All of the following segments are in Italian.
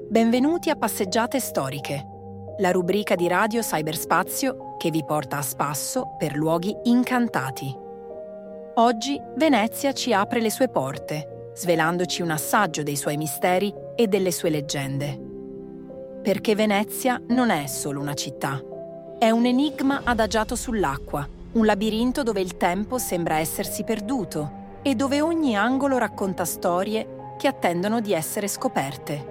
Benvenuti a Passeggiate Storiche, la rubrica di Radio Cyberspazio che vi porta a spasso per luoghi incantati. Oggi Venezia ci apre le sue porte, svelandoci un assaggio dei suoi misteri e delle sue leggende. Perché Venezia non è solo una città, è un enigma adagiato sull'acqua, un labirinto dove il tempo sembra essersi perduto e dove ogni angolo racconta storie che attendono di essere scoperte.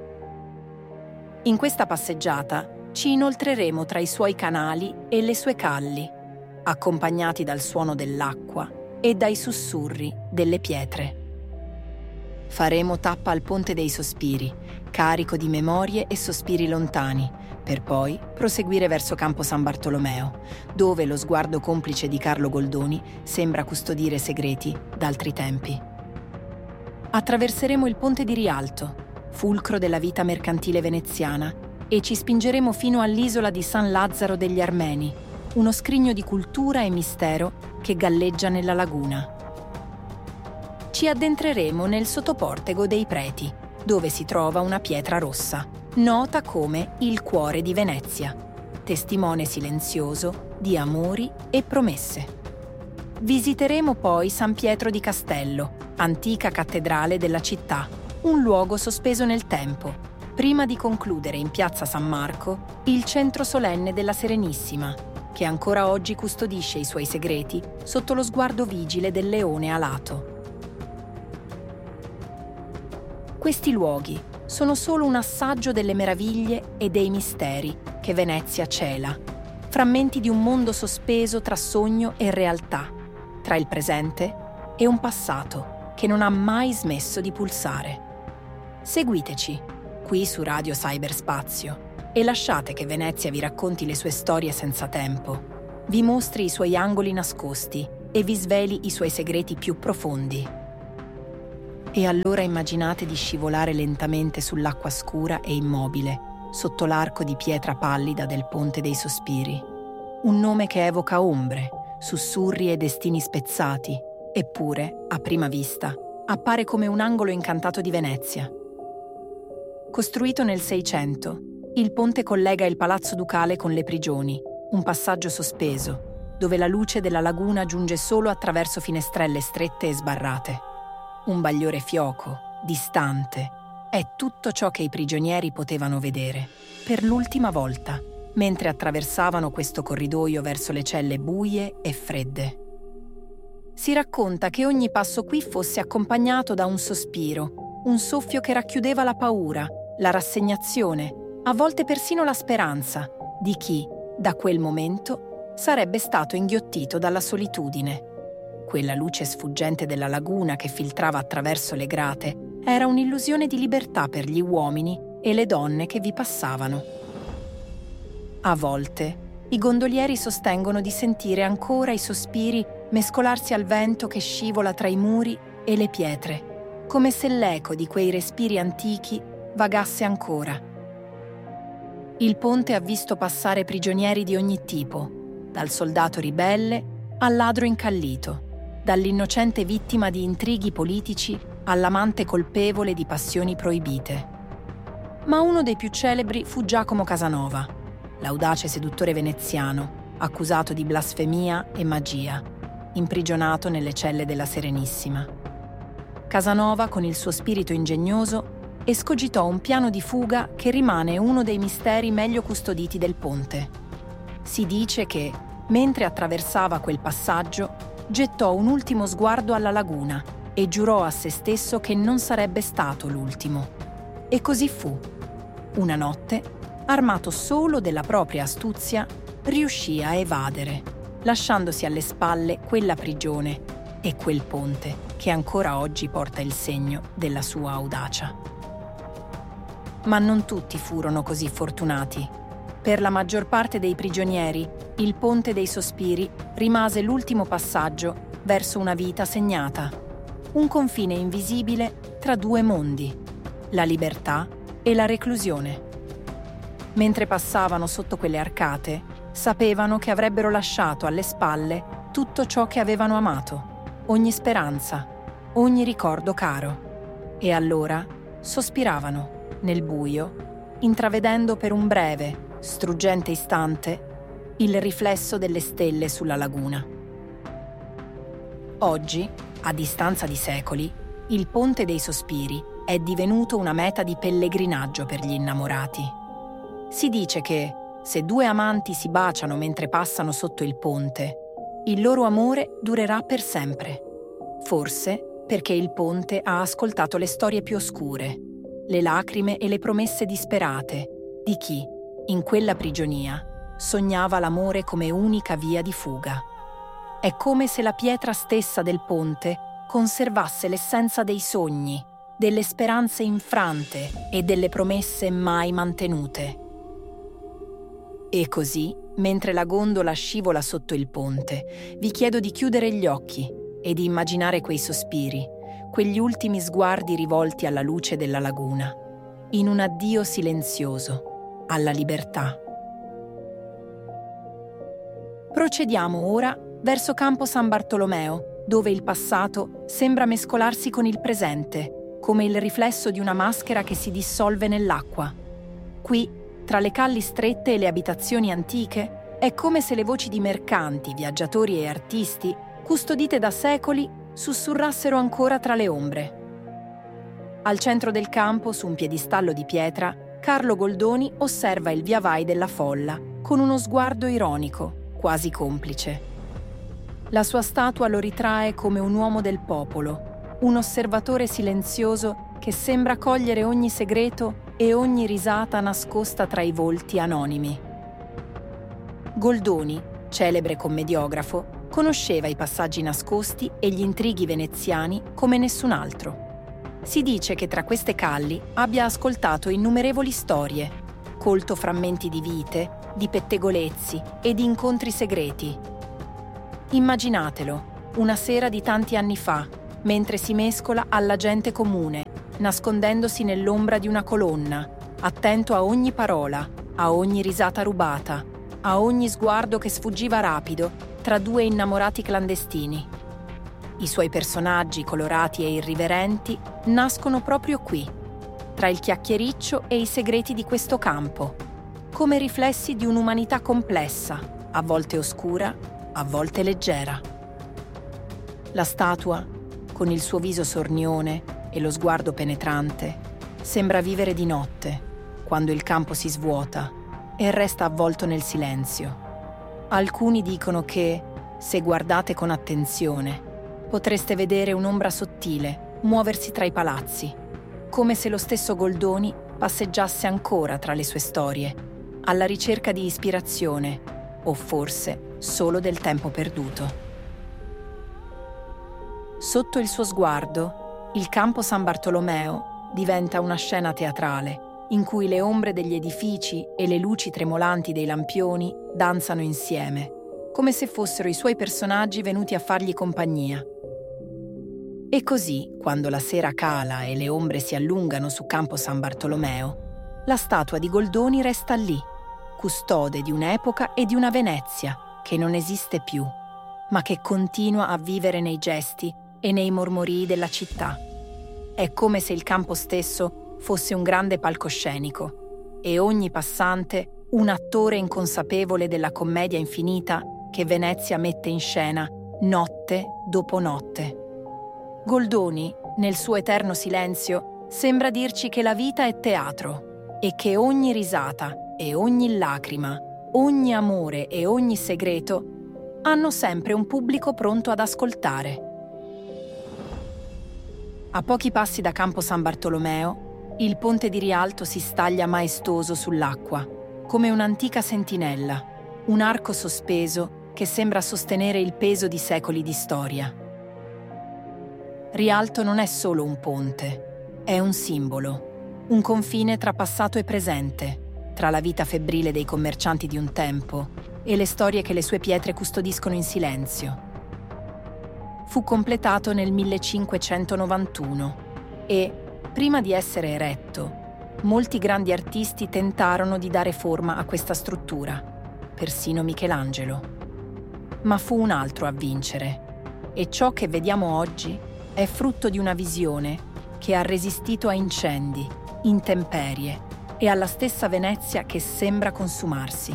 In questa passeggiata ci inoltreremo tra i suoi canali e le sue calli, accompagnati dal suono dell'acqua e dai sussurri delle pietre. Faremo tappa al Ponte dei Sospiri, carico di memorie e sospiri lontani, per poi proseguire verso Campo San Bartolomeo, dove lo sguardo complice di Carlo Goldoni sembra custodire segreti d'altri tempi. Attraverseremo il Ponte di Rialto, fulcro della vita mercantile veneziana, e ci spingeremo fino all'isola di San Lazzaro degli Armeni, uno scrigno di cultura e mistero che galleggia nella laguna. Ci addentreremo nel sottoportego dei Preti, dove si trova una pietra rossa, nota come il cuore di Venezia, testimone silenzioso di amori e promesse. Visiteremo poi San Pietro di Castello, antica cattedrale della città, un luogo sospeso nel tempo, prima di concludere in piazza San Marco il centro solenne della Serenissima, che ancora oggi custodisce i suoi segreti sotto lo sguardo vigile del leone alato. Questi luoghi sono solo un assaggio delle meraviglie e dei misteri che Venezia cela, frammenti di un mondo sospeso tra sogno e realtà, tra il presente e un passato che non ha mai smesso di pulsare. Seguiteci, qui su Radio Cyberspazio, e lasciate che Venezia vi racconti le sue storie senza tempo, vi mostri i suoi angoli nascosti e vi sveli i suoi segreti più profondi. E allora immaginate di scivolare lentamente sull'acqua scura e immobile, sotto l'arco di pietra pallida del Ponte dei Sospiri. Un nome che evoca ombre, sussurri e destini spezzati, eppure, a prima vista, appare come un angolo incantato di Venezia. Costruito nel 600, il ponte collega il Palazzo Ducale con le prigioni, un passaggio sospeso, dove la luce della laguna giunge solo attraverso finestrelle strette e sbarrate. Un bagliore fioco, distante, è tutto ciò che i prigionieri potevano vedere, per l'ultima volta, mentre attraversavano questo corridoio verso le celle buie e fredde. Si racconta che ogni passo qui fosse accompagnato da un sospiro, un soffio che racchiudeva la paura, la rassegnazione, a volte persino la speranza di chi, da quel momento, sarebbe stato inghiottito dalla solitudine. Quella luce sfuggente della laguna che filtrava attraverso le grate era un'illusione di libertà per gli uomini e le donne che vi passavano. A volte, i gondolieri sostengono di sentire ancora i sospiri mescolarsi al vento che scivola tra i muri e le pietre, come se l'eco di quei respiri antichi vagasse ancora. Il ponte ha visto passare prigionieri di ogni tipo, dal soldato ribelle al ladro incallito, dall'innocente vittima di intrighi politici all'amante colpevole di passioni proibite. Ma uno dei più celebri fu Giacomo Casanova, l'audace seduttore veneziano, accusato di blasfemia e magia, imprigionato nelle celle della Serenissima. Casanova, con il suo spirito ingegnoso, escogitò un piano di fuga che rimane uno dei misteri meglio custoditi del ponte. Si dice che, mentre attraversava quel passaggio, gettò un ultimo sguardo alla laguna e giurò a se stesso che non sarebbe stato l'ultimo. E così fu. Una notte, armato solo della propria astuzia, riuscì a evadere, lasciandosi alle spalle quella prigione e quel ponte che ancora oggi porta il segno della sua audacia. Ma non tutti furono così fortunati. Per la maggior parte dei prigionieri, il Ponte dei Sospiri rimase l'ultimo passaggio verso una vita segnata, un confine invisibile tra due mondi, la libertà e la reclusione. Mentre passavano sotto quelle arcate, sapevano che avrebbero lasciato alle spalle tutto ciò che avevano amato, ogni speranza, ogni ricordo caro. E allora sospiravano. nel buio, intravedendo per un breve, struggente istante il riflesso delle stelle sulla laguna. Oggi, a distanza di secoli, il Ponte dei Sospiri è divenuto una meta di pellegrinaggio per gli innamorati. Si dice che, se due amanti si baciano mentre passano sotto il ponte, il loro amore durerà per sempre. Forse perché il ponte ha ascoltato le storie più oscure, le lacrime e le promesse disperate di chi, in quella prigionia, sognava l'amore come unica via di fuga. È come se la pietra stessa del ponte conservasse l'essenza dei sogni, delle speranze infrante e delle promesse mai mantenute. E così, mentre la gondola scivola sotto il ponte, vi chiedo di chiudere gli occhi e di immaginare quei sospiri, quegli ultimi sguardi rivolti alla luce della laguna, in un addio silenzioso alla libertà. Procediamo ora verso Campo San Bartolomeo, dove il passato sembra mescolarsi con il presente, come il riflesso di una maschera che si dissolve nell'acqua. Qui, tra le calli strette e le abitazioni antiche, è come se le voci di mercanti, viaggiatori e artisti, custodite da secoli, sussurrassero ancora tra le ombre. Al centro del campo, su un piedistallo di pietra, Carlo Goldoni osserva il via vai della folla, con uno sguardo ironico, quasi complice. La sua statua lo ritrae come un uomo del popolo, un osservatore silenzioso che sembra cogliere ogni segreto e ogni risata nascosta tra i volti anonimi. Goldoni, celebre commediografo, conosceva i passaggi nascosti e gli intrighi veneziani come nessun altro. Si dice che tra queste calli abbia ascoltato innumerevoli storie, colto frammenti di vite, di pettegolezzi e di incontri segreti. Immaginatelo, una sera di tanti anni fa, mentre si mescola alla gente comune, nascondendosi nell'ombra di una colonna, attento a ogni parola, a ogni risata rubata, a ogni sguardo che sfuggiva rapido tra due innamorati clandestini. I suoi personaggi colorati e irriverenti nascono proprio qui, tra il chiacchiericcio e i segreti di questo campo, come riflessi di un'umanità complessa, a volte oscura, a volte leggera. La statua, con il suo viso sornione e lo sguardo penetrante, sembra vivere di notte, quando il campo si svuota e resta avvolto nel silenzio. Alcuni dicono che, se guardate con attenzione, potreste vedere un'ombra sottile muoversi tra i palazzi, come se lo stesso Goldoni passeggiasse ancora tra le sue storie, alla ricerca di ispirazione, o forse solo del tempo perduto. Sotto il suo sguardo, il Campo San Bartolomeo diventa una scena teatrale, in cui le ombre degli edifici e le luci tremolanti dei lampioni danzano insieme, come se fossero i suoi personaggi venuti a fargli compagnia. E così, quando la sera cala e le ombre si allungano su Campo San Bartolomeo, la statua di Goldoni resta lì, custode di un'epoca e di una Venezia che non esiste più, ma che continua a vivere nei gesti e nei mormorii della città. È come se il campo stesso fosse un grande palcoscenico e ogni passante un attore inconsapevole della commedia infinita che Venezia mette in scena notte dopo notte. Goldoni, nel suo eterno silenzio, sembra dirci che la vita è teatro e che ogni risata e ogni lacrima, ogni amore e ogni segreto hanno sempre un pubblico pronto ad ascoltare. A pochi passi da Campo San Bartolomeo, il ponte di Rialto si staglia maestoso sull'acqua, come un'antica sentinella, un arco sospeso che sembra sostenere il peso di secoli di storia. Rialto non è solo un ponte, è un simbolo, un confine tra passato e presente, tra la vita febbrile dei commercianti di un tempo e le storie che le sue pietre custodiscono in silenzio. Fu completato nel 1591 e, prima di essere eretto, molti grandi artisti tentarono di dare forma a questa struttura, persino Michelangelo. Ma fu un altro a vincere, e ciò che vediamo oggi è frutto di una visione che ha resistito a incendi, intemperie e alla stessa Venezia che sembra consumarsi.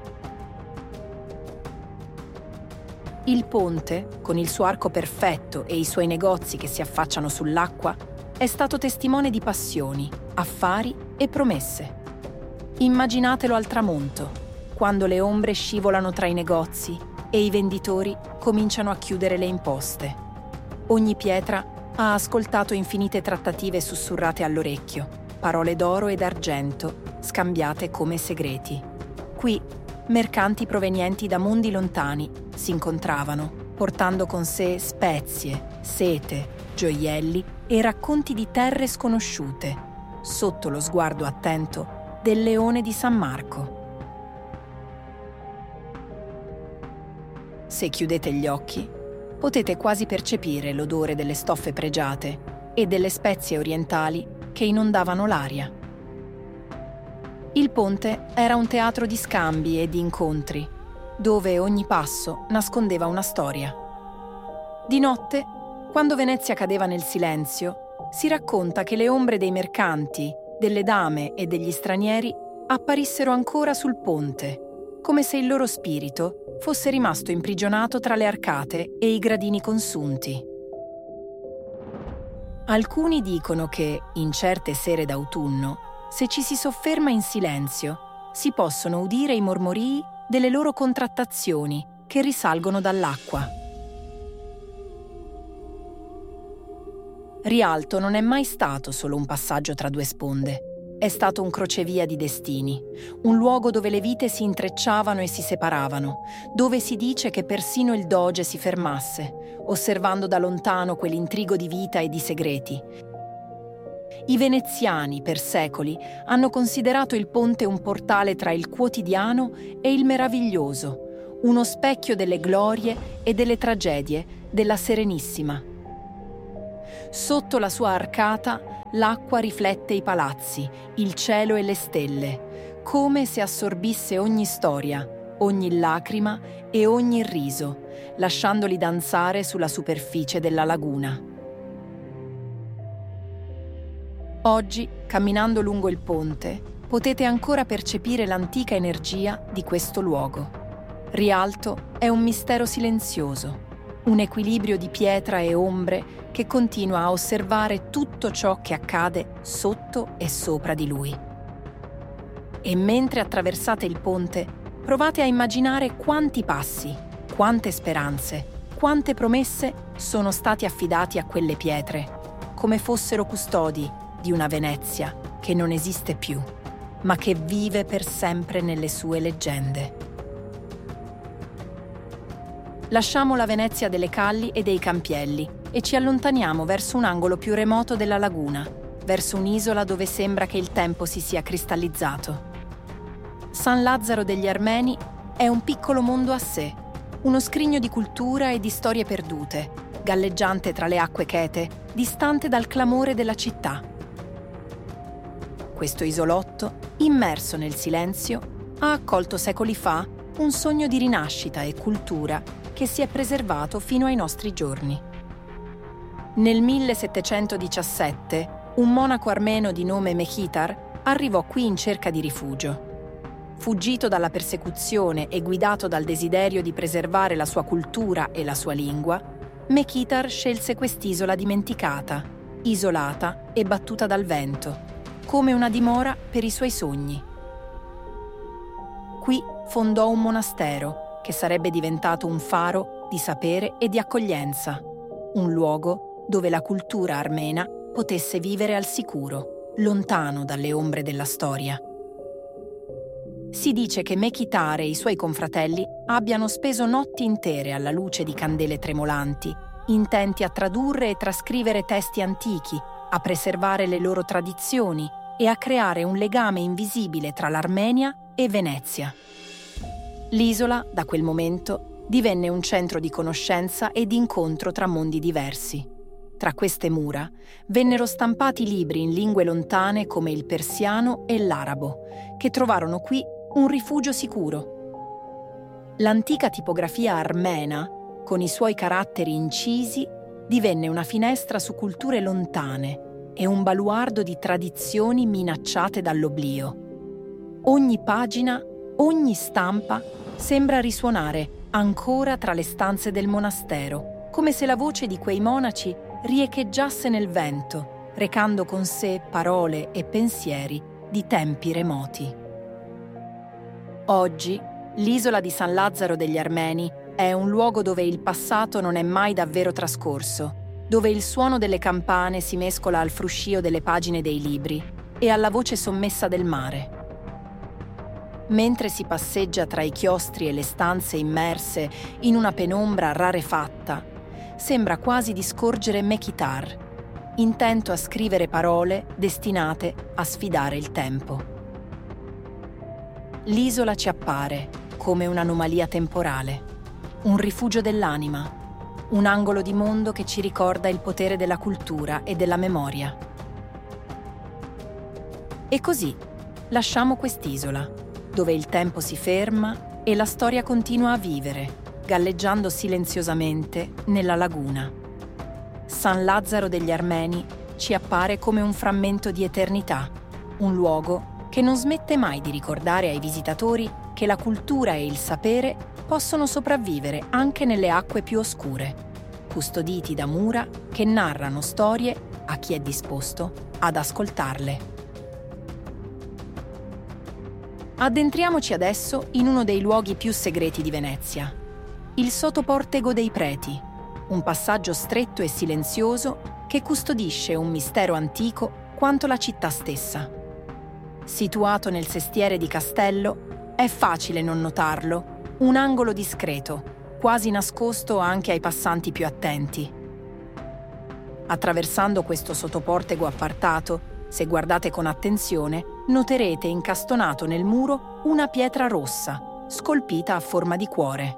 Il ponte, con il suo arco perfetto e i suoi negozi che si affacciano sull'acqua, è stato testimone di passioni, affari e promesse. Immaginatelo al tramonto, quando le ombre scivolano tra i negozi e i venditori cominciano a chiudere le imposte. Ogni pietra ha ascoltato infinite trattative sussurrate all'orecchio, parole d'oro e d'argento, scambiate come segreti. Qui, mercanti provenienti da mondi lontani si incontravano, portando con sé spezie, sete, gioielli e racconti di terre sconosciute, sotto lo sguardo attento del Leone di San Marco. Se chiudete gli occhi, potete quasi percepire l'odore delle stoffe pregiate e delle spezie orientali che inondavano l'aria. Il ponte era un teatro di scambi e di incontri, dove ogni passo nascondeva una storia. Di notte, quando Venezia cadeva nel silenzio, si racconta che le ombre dei mercanti, delle dame e degli stranieri apparissero ancora sul ponte, come se il loro spirito fosse rimasto imprigionato tra le arcate e i gradini consunti. Alcuni dicono che, in certe sere d'autunno, se ci si sofferma in silenzio, si possono udire i mormorii delle loro contrattazioni che risalgono dall'acqua. Rialto non è mai stato solo un passaggio tra due sponde. È stato un crocevia di destini, un luogo dove le vite si intrecciavano e si separavano, dove si dice che persino il doge si fermasse, osservando da lontano quell'intrigo di vita e di segreti. I veneziani, per secoli, hanno considerato il ponte un portale tra il quotidiano e il meraviglioso, uno specchio delle glorie e delle tragedie della Serenissima. Sotto la sua arcata, l'acqua riflette i palazzi, il cielo e le stelle, come se assorbisse ogni storia, ogni lacrima e ogni riso, lasciandoli danzare sulla superficie della laguna. Oggi, camminando lungo il ponte, potete ancora percepire l'antica energia di questo luogo. Rialto è un mistero silenzioso, un equilibrio di pietra e ombre che continua a osservare tutto ciò che accade sotto e sopra di lui. E mentre attraversate il ponte, provate a immaginare quanti passi, quante speranze, quante promesse sono stati affidati a quelle pietre, come fossero custodi di una Venezia che non esiste più, ma che vive per sempre nelle sue leggende. Lasciamo la Venezia delle calli e dei campielli e ci allontaniamo verso un angolo più remoto della laguna, verso un'isola dove sembra che il tempo si sia cristallizzato. San Lazzaro degli Armeni è un piccolo mondo a sé, uno scrigno di cultura e di storie perdute, galleggiante tra le acque chete, distante dal clamore della città. Questo isolotto, immerso nel silenzio, ha accolto secoli fa un sogno di rinascita e cultura che si è preservato fino ai nostri giorni. Nel 1717, un monaco armeno di nome Mechitar arrivò qui in cerca di rifugio. Fuggito dalla persecuzione e guidato dal desiderio di preservare la sua cultura e la sua lingua, Mechitar scelse quest'isola dimenticata, isolata e battuta dal vento, come una dimora per i suoi sogni. Qui fondò un monastero che sarebbe diventato un faro di sapere e di accoglienza, un luogo dove la cultura armena potesse vivere al sicuro, lontano dalle ombre della storia. Si dice che Mechitar e i suoi confratelli abbiano speso notti intere alla luce di candele tremolanti, intenti a tradurre e trascrivere testi antichi, a preservare le loro tradizioni e a creare un legame invisibile tra l'Armenia e Venezia. L'isola, da quel momento, divenne un centro di conoscenza e di incontro tra mondi diversi. Tra queste mura vennero stampati libri in lingue lontane come il persiano e l'arabo, che trovarono qui un rifugio sicuro. L'antica tipografia armena, con i suoi caratteri incisi, divenne una finestra su culture lontane, e un baluardo di tradizioni minacciate dall'oblio. Ogni pagina, ogni stampa sembra risuonare ancora tra le stanze del monastero, come se la voce di quei monaci riecheggiasse nel vento, recando con sé parole e pensieri di tempi remoti. Oggi, l'isola di San Lazzaro degli Armeni è un luogo dove il passato non è mai davvero trascorso, dove il suono delle campane si mescola al fruscio delle pagine dei libri e alla voce sommessa del mare. Mentre si passeggia tra i chiostri e le stanze immerse in una penombra rarefatta, sembra quasi di scorgere Mechitar, intento a scrivere parole destinate a sfidare il tempo. L'isola ci appare come un'anomalia temporale, un rifugio dell'anima, un angolo di mondo che ci ricorda il potere della cultura e della memoria. E così lasciamo quest'isola, dove il tempo si ferma e la storia continua a vivere, galleggiando silenziosamente nella laguna. San Lazzaro degli Armeni ci appare come un frammento di eternità, un luogo che non smette mai di ricordare ai visitatori che la cultura e il sapere possono sopravvivere anche nelle acque più oscure, custoditi da mura che narrano storie a chi è disposto ad ascoltarle. Addentriamoci adesso in uno dei luoghi più segreti di Venezia, il Sottoportego dei Preti, un passaggio stretto e silenzioso che custodisce un mistero antico quanto la città stessa. Situato nel sestiere di Castello, è facile non notarlo, un angolo discreto, quasi nascosto anche ai passanti più attenti. Attraversando questo sottoportego appartato, se guardate con attenzione, noterete incastonato nel muro una pietra rossa, scolpita a forma di cuore.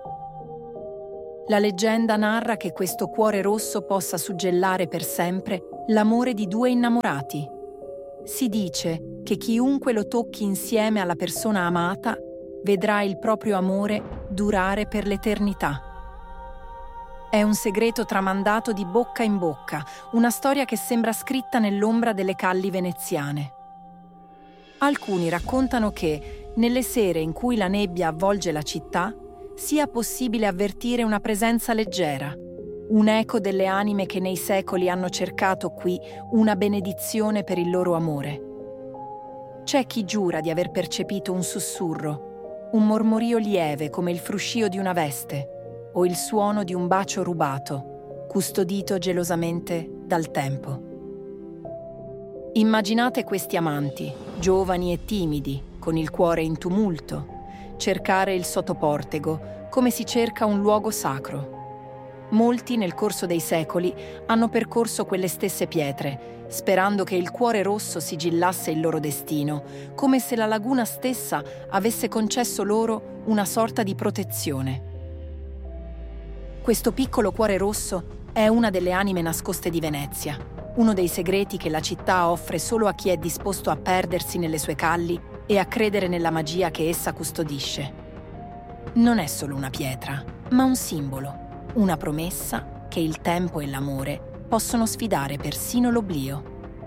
La leggenda narra che questo cuore rosso possa suggellare per sempre l'amore di due innamorati. Si dice che chiunque lo tocchi insieme alla persona amata vedrà il proprio amore durare per l'eternità. È un segreto tramandato di bocca in bocca, una storia che sembra scritta nell'ombra delle calli veneziane. Alcuni raccontano che, nelle sere in cui la nebbia avvolge la città, sia possibile avvertire una presenza leggera, un eco delle anime che nei secoli hanno cercato qui una benedizione per il loro amore. C'è chi giura di aver percepito un sussurro, un mormorio lieve come il fruscio di una veste, o il suono di un bacio rubato, custodito gelosamente dal tempo. Immaginate questi amanti, giovani e timidi, con il cuore in tumulto, cercare il Sottoportego come si cerca un luogo sacro. Molti nel corso dei secoli hanno percorso quelle stesse pietre, sperando che il cuore rosso sigillasse il loro destino, come se la laguna stessa avesse concesso loro una sorta di protezione. Questo piccolo cuore rosso è una delle anime nascoste di Venezia, uno dei segreti che la città offre solo a chi è disposto a perdersi nelle sue calli e a credere nella magia che essa custodisce. Non è solo una pietra, ma un simbolo, una promessa che il tempo e l'amore possono sfidare persino l'oblio.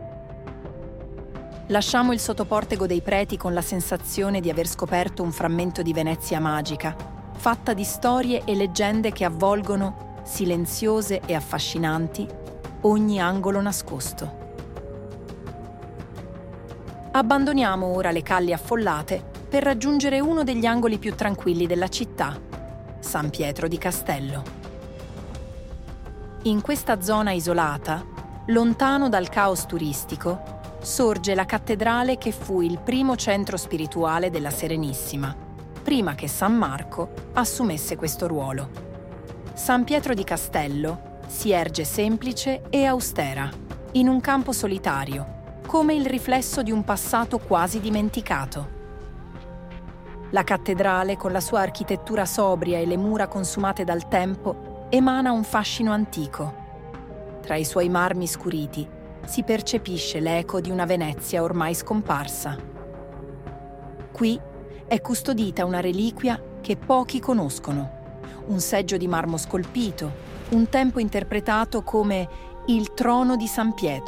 Lasciamo il Sottoportego dei Preti con la sensazione di aver scoperto un frammento di Venezia magica, fatta di storie e leggende che avvolgono, silenziose e affascinanti, ogni angolo nascosto. Abbandoniamo ora le calli affollate per raggiungere uno degli angoli più tranquilli della città, San Pietro di Castello. In questa zona isolata, lontano dal caos turistico, sorge la cattedrale che fu il primo centro spirituale della Serenissima, prima che San Marco assumesse questo ruolo. San Pietro di Castello si erge semplice e austera, in un campo solitario, come il riflesso di un passato quasi dimenticato. La cattedrale, con la sua architettura sobria e le mura consumate dal tempo, emana un fascino antico. Tra i suoi marmi scuriti si percepisce l'eco di una Venezia ormai scomparsa. Qui è custodita una reliquia che pochi conoscono, un seggio di marmo scolpito, un tempo interpretato come il trono di San Pietro,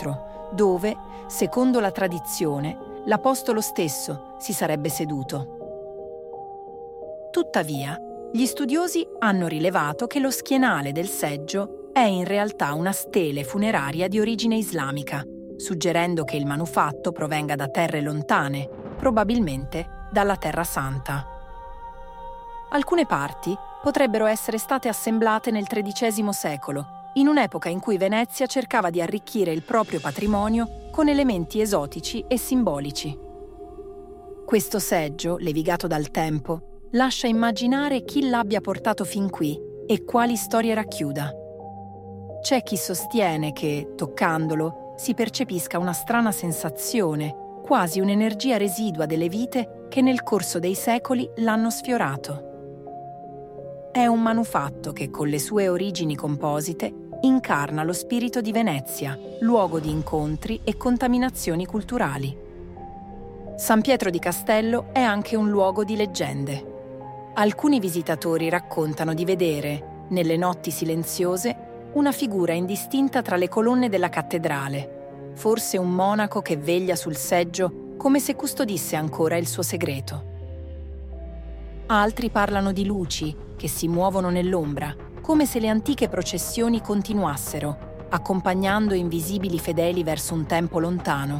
dove, secondo la tradizione, l'apostolo stesso si sarebbe seduto. Tuttavia, gli studiosi hanno rilevato che lo schienale del seggio è in realtà una stele funeraria di origine islamica, suggerendo che il manufatto provenga da terre lontane, probabilmente dalla Terra Santa. Alcune parti potrebbero essere state assemblate nel XIII secolo, in un'epoca in cui Venezia cercava di arricchire il proprio patrimonio con elementi esotici e simbolici. Questo seggio, levigato dal tempo, lascia immaginare chi l'abbia portato fin qui e quali storie racchiuda. C'è chi sostiene che, toccandolo, si percepisca una strana sensazione, quasi un'energia residua delle vite che nel corso dei secoli l'hanno sfiorato. È un manufatto che, con le sue origini composite, incarna lo spirito di Venezia, luogo di incontri e contaminazioni culturali. San Pietro di Castello è anche un luogo di leggende. Alcuni visitatori raccontano di vedere, nelle notti silenziose, una figura indistinta tra le colonne della cattedrale, forse un monaco che veglia sul seggio come se custodisse ancora il suo segreto. Altri parlano di luci che si muovono nell'ombra, come se le antiche processioni continuassero, accompagnando invisibili fedeli verso un tempo lontano.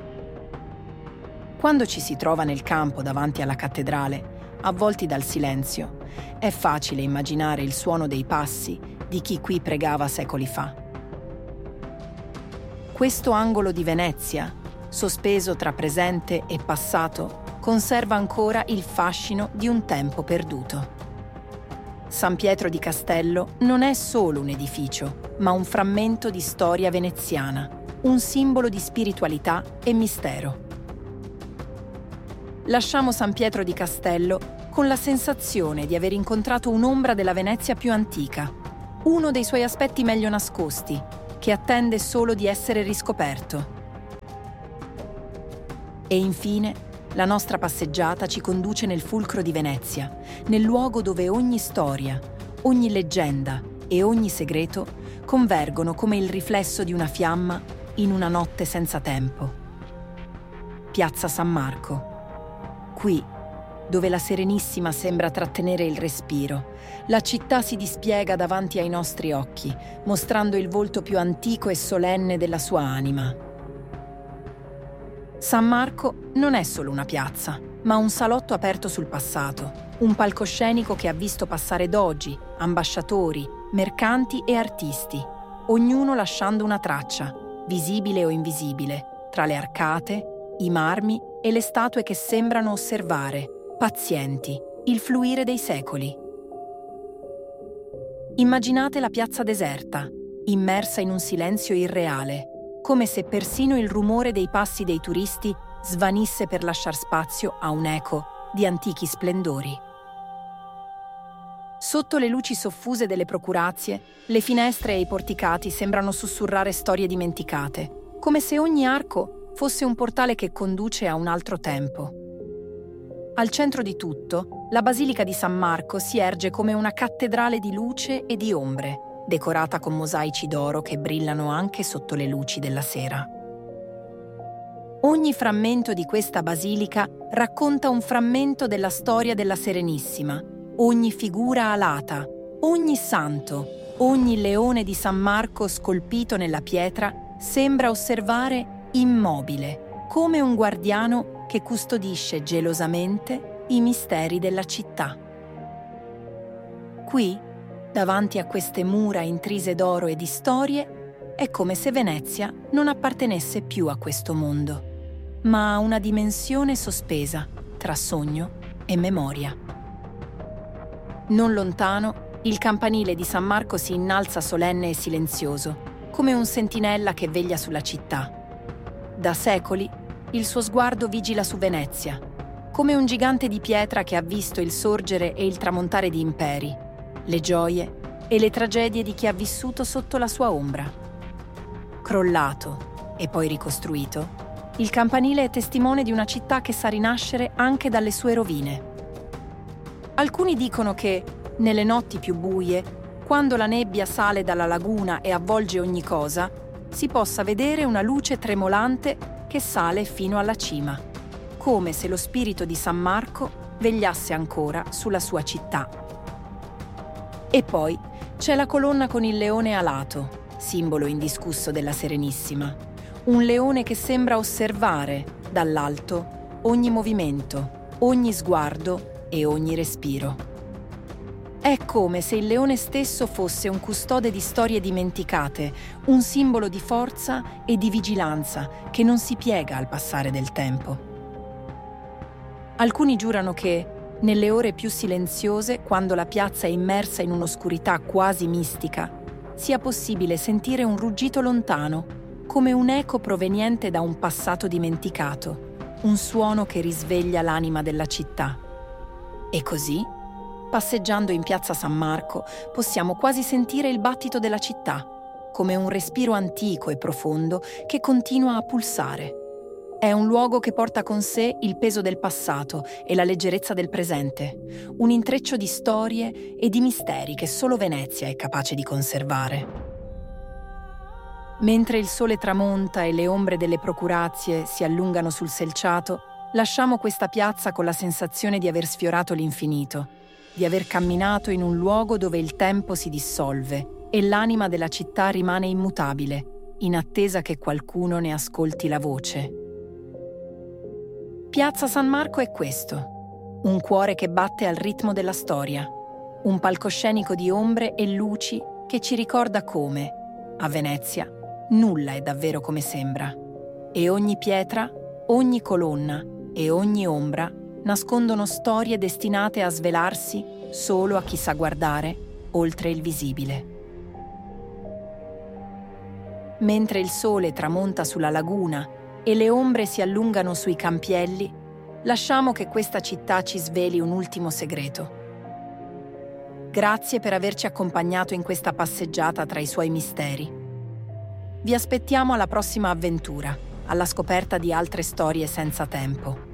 Quando ci si trova nel campo davanti alla cattedrale, avvolti dal silenzio, è facile immaginare il suono dei passi di chi qui pregava secoli fa. Questo angolo di Venezia, sospeso tra presente e passato, conserva ancora il fascino di un tempo perduto. San Pietro di Castello non è solo un edificio, ma un frammento di storia veneziana, un simbolo di spiritualità e mistero. Lasciamo San Pietro di Castello con la sensazione di aver incontrato un'ombra della Venezia più antica, uno dei suoi aspetti meglio nascosti, che attende solo di essere riscoperto. E infine, la nostra passeggiata ci conduce nel fulcro di Venezia, nel luogo dove ogni storia, ogni leggenda e ogni segreto convergono come il riflesso di una fiamma in una notte senza tempo. Piazza San Marco. Qui, dove la Serenissima sembra trattenere il respiro, la città si dispiega davanti ai nostri occhi, mostrando il volto più antico e solenne della sua anima. San Marco non è solo una piazza, ma un salotto aperto sul passato, un palcoscenico che ha visto passare dogi, ambasciatori, mercanti e artisti, ognuno lasciando una traccia, visibile o invisibile, tra le arcate, i marmi e le statue che sembrano osservare, pazienti, il fluire dei secoli. Immaginate la piazza deserta, immersa in un silenzio irreale, come se persino il rumore dei passi dei turisti svanisse per lasciar spazio a un eco di antichi splendori. Sotto le luci soffuse delle procurazie, le finestre e i porticati sembrano sussurrare storie dimenticate, come se ogni arco fosse un portale che conduce a un altro tempo. Al centro di tutto, la Basilica di San Marco si erge come una cattedrale di luce e di ombre, decorata con mosaici d'oro che brillano anche sotto le luci della sera. Ogni frammento di questa basilica racconta un frammento della storia della Serenissima, ogni figura alata, ogni santo, ogni leone di San Marco scolpito nella pietra sembra osservare immobile, come un guardiano che custodisce gelosamente i misteri della città. Qui, davanti a queste mura intrise d'oro e di storie, è come se Venezia non appartenesse più a questo mondo, ma a una dimensione sospesa tra sogno e memoria. Non lontano, il campanile di San Marco si innalza solenne e silenzioso, come un sentinella che veglia sulla città. Da secoli, il suo sguardo vigila su Venezia, come un gigante di pietra che ha visto il sorgere e il tramontare di imperi, le gioie e le tragedie di chi ha vissuto sotto la sua ombra. Crollato e poi ricostruito, il campanile è testimone di una città che sa rinascere anche dalle sue rovine. Alcuni dicono che, nelle notti più buie, quando la nebbia sale dalla laguna e avvolge ogni cosa, si possa vedere una luce tremolante che sale fino alla cima, come se lo spirito di San Marco vegliasse ancora sulla sua città. E poi c'è la colonna con il leone alato, simbolo indiscusso della Serenissima. Un leone che sembra osservare, dall'alto, ogni movimento, ogni sguardo e ogni respiro. È come se il leone stesso fosse un custode di storie dimenticate, un simbolo di forza e di vigilanza che non si piega al passare del tempo. Alcuni giurano che, nelle ore più silenziose, quando la piazza è immersa in un'oscurità quasi mistica, sia possibile sentire un ruggito lontano, come un eco proveniente da un passato dimenticato, un suono che risveglia l'anima della città. E così, passeggiando in piazza San Marco, possiamo quasi sentire il battito della città, come un respiro antico e profondo che continua a pulsare. È un luogo che porta con sé il peso del passato e la leggerezza del presente, un intreccio di storie e di misteri che solo Venezia è capace di conservare. Mentre il sole tramonta e le ombre delle procurazie si allungano sul selciato, lasciamo questa piazza con la sensazione di aver sfiorato l'infinito, di aver camminato in un luogo dove il tempo si dissolve e l'anima della città rimane immutabile, in attesa che qualcuno ne ascolti la voce. Piazza San Marco è questo, un cuore che batte al ritmo della storia, un palcoscenico di ombre e luci che ci ricorda come, a Venezia, nulla è davvero come sembra, e ogni pietra, ogni colonna e ogni ombra nascondono storie destinate a svelarsi solo a chi sa guardare oltre il visibile. Mentre il sole tramonta sulla laguna e le ombre si allungano sui campielli, lasciamo che questa città ci sveli un ultimo segreto. Grazie per averci accompagnato in questa passeggiata tra i suoi misteri. Vi aspettiamo alla prossima avventura, alla scoperta di altre storie senza tempo.